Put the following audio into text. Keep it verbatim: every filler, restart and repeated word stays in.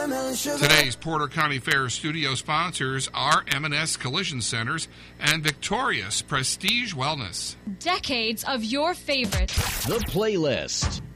caramel and sugar. Today's Porter County Fair studio sponsors are M and S Collision Centers and Victorious Prestige Wellness. Decades of your favorites. The Playlist.